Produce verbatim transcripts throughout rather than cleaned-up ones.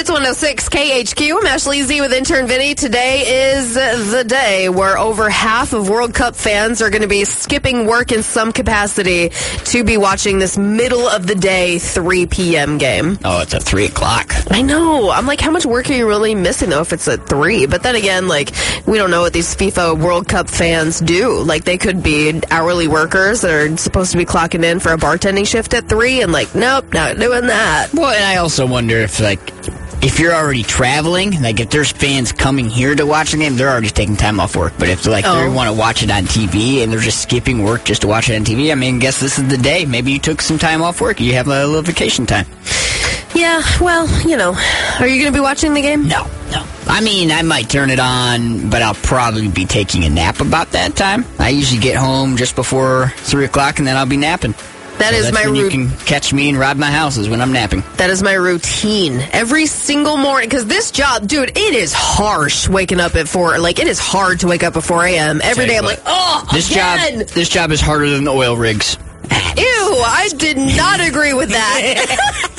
one oh six K H Q. I'm Ashley Z with intern Vinny. Today is the day where over half of World Cup fans are going to be skipping work in some capacity to be watching this middle of the day three p.m. game. Oh, it's at three o'clock. I know. I'm like, how much work are you really missing, though, if it's at three? But then again, like, we don't know what these FIFA World Cup fans do. Like, they could be hourly workers that are supposed to be clocking in for a bartending shift at three, and like, nope, not doing that. Well, and I also wonder if, like, if you're already traveling, like, if there's fans coming here to watch the game, they're already taking time off work. But if, like, Oh. they want to watch it on T V and they're just skipping work just to watch it on T V, I mean, I guess this is the day. Maybe you took some time off work. You have a little vacation time. Yeah, well, you know. Are you going to be watching the game? No, no. I mean, I might turn it on, but I'll probably be taking a nap about that time. I usually get home just before three o'clock, and then I'll be napping. That So is that's my when you route. can catch me and rob my house is when I'm napping. That is my routine every single morning. Because this job, dude, it is harsh waking up at four. Like, it is hard to wake up at four a.m. every Tell day. you I'm what, like, oh, this again. job, this job is harder than the oil rigs. Ew, I did not agree with that.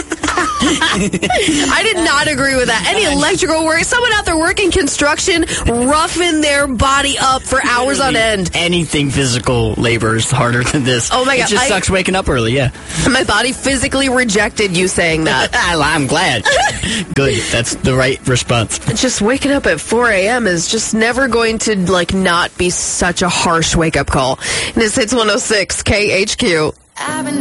I did not agree with that. Any electrical work, someone out there working construction, roughing their body up for hours on end. Anything physical labor is harder than this. Oh my God, It just I- sucks waking up early, yeah. My body physically rejected you saying that. I'm glad. Good. That's the right response. Just waking up at four a.m. is just never going to, like, not be such a harsh wake-up call. And it's Hits one oh six K H Q.